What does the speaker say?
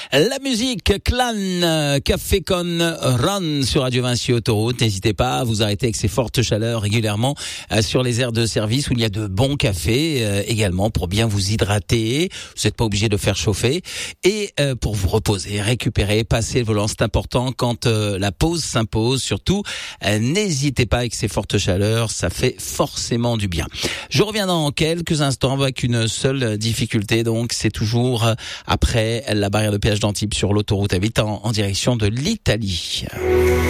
La musique, Clan, Café Con Run sur Radio Vinci Autoroute. N'hésitez pas à vous arrêter avec ces fortes chaleurs régulièrement sur les aires de service où il y a de bons cafés également pour bien vous hydrater. Vous n'êtes pas obligé de faire chauffer et pour vous reposer, récupérer, passer le volant. C'est important quand la pause s'impose. Surtout, n'hésitez pas avec ces fortes chaleurs, ça fait forcément du bien. Je reviens dans quelques instants avec une seule difficulté, donc c'est toujours après la barrière de péage d'Antibes sur l'autoroute A8 en direction de l'Italie.